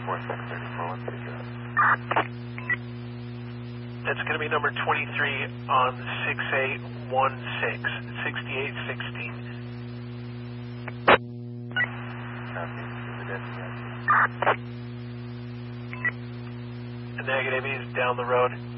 That's going to be number 23 on 6816, 6816. Negative, he's down the road.